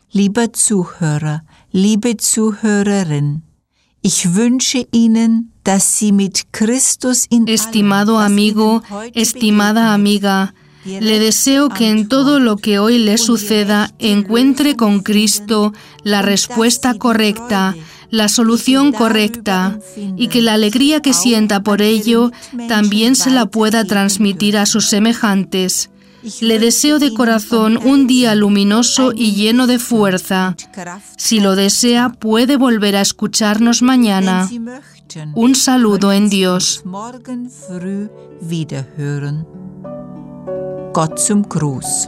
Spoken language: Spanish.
Lieber Zuhörer, liebe Zuhörerin, ich wünsche Ihnen, dass Sie mit Christus in Estimado amigo, estimada amiga, le deseo que en todo lo que hoy le suceda encuentre con Cristo la respuesta correcta, la solución correcta, y que la alegría que sienta por ello también se la pueda transmitir a sus semejantes. Le deseo de corazón un día luminoso y lleno de fuerza. Si lo desea, puede volver a escucharnos mañana. Un saludo en Dios. Gott zum Gruß.